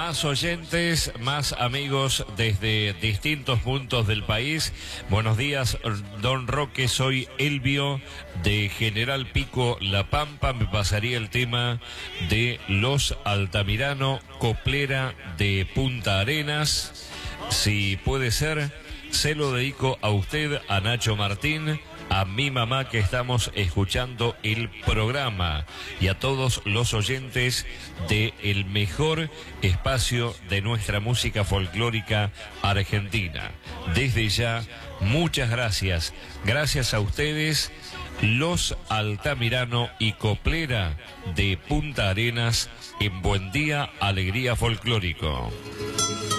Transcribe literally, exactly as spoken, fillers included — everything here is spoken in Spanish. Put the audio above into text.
Más oyentes, más amigos desde distintos puntos del país. Buenos días, don Roque, soy Elvio de General Pico, La Pampa. Me pasaría el tema de Los Altamirano, coplera de Punta Arenas. Si puede ser, se lo dedico a usted, a Nacho Martín, a mi mamá que estamos escuchando el programa y a todos los oyentes de el mejor espacio de nuestra música folclórica argentina. Desde ya, muchas gracias. Gracias a ustedes, Los Altamirano y coplera de Punta Arenas en Buen Día, Alegría Folclórico.